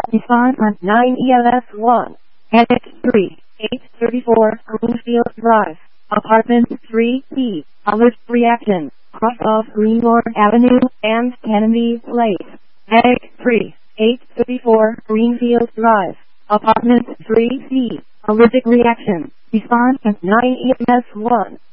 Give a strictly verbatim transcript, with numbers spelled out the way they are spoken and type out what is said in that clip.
Response on nine E L S one. Annex three, eight thirty-four Greenfield Drive, Apartment three B, alert reaction, cross off Greenmore Avenue and Kennedy Place. Annex three, eight thirty-four Greenfield Drive, Apartment three C, allergic reaction. Response at nine E M S one.